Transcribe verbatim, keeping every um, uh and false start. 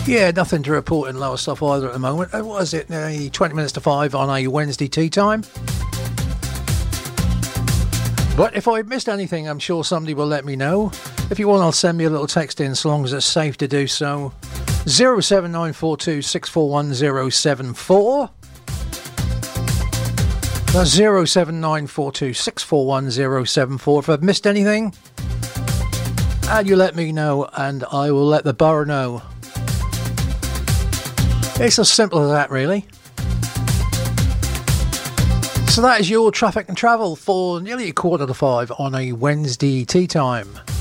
Yeah, nothing to report in lower stuff either at the moment. Uh, What is it? Uh, twenty minutes to five on a Wednesday tea time. But if I missed anything, I'm sure somebody will let me know. If you want, I'll send me a little text in, so long as it's safe to do so. zero seven nine four two six four one zero seven four. That's zero seven nine four two six four one zero seven four. If I've missed anything, and you let me know, and I will let the borough know. It's as simple as that, really. So that is your traffic and travel for nearly a quarter to five on a Wednesday tea time.